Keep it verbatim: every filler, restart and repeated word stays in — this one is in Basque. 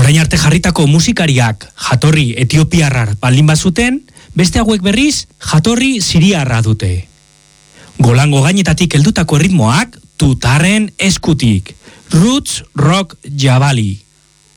Orain arte jarritako musikariak jatorri etiopiarrar baldin bazuten, beste hauek berriz jatorri siriarra dute. Golango gainetatik heldutako ritmoak tutarren eskutik. Roots Rock Jabali.